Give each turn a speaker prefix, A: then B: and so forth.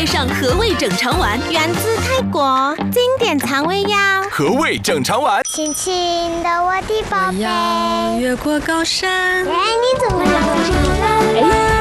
A: 爱上和味整肠丸，
B: 源自泰国经典肠胃药。
C: 和味整肠丸，
B: 轻轻的我的宝贝，
D: 我要越过高山。
B: 哎，你怎么了？